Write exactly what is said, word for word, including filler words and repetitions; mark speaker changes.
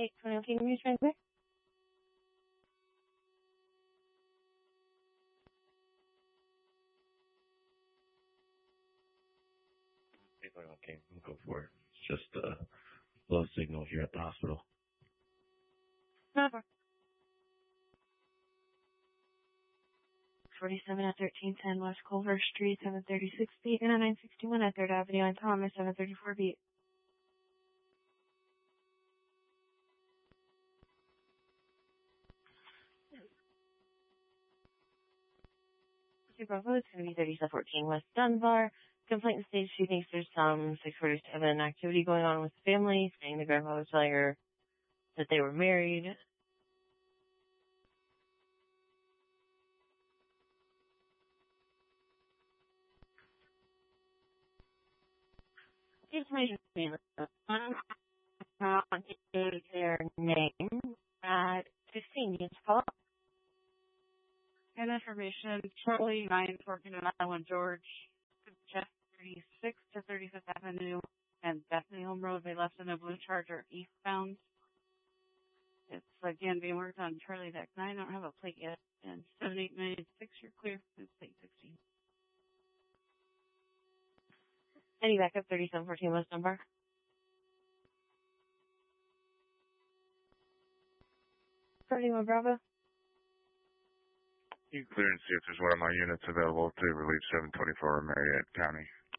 Speaker 1: eight twenty, can you transmit?
Speaker 2: Okay, we'll go for it. It's just a uh, low signal here at the hospital.
Speaker 1: Number. forty-seven at thirteen ten West Culver Street, seven thirty-six beat, and a nine sixty-one at third Avenue and Thomas, seven thirty-four beat. Bravo, it's going to be thirty-seven fourteen West Dunbar. Complaint stage she thinks there's some six forty-seven activity going on with the family, saying the grandpa was telling her that they were married. Information being on their name at fifteen. You call up.
Speaker 3: And information, Charlie nine fourteen and Island George, Jeff thirty-sixth to thirty-fifth Avenue and Bethany Home Road. They left in a blue Charger eastbound. It's again being worked on Charlie Deck nine. I don't have a plate yet. And seven eight nine six, you're clear. It's plate sixteen.
Speaker 1: Any backup, thirty-seven fourteen West Dunbar? thirty-one Bravo.
Speaker 4: You can clear and see if there's one of my units available to relieve seven twenty-four Marietta County.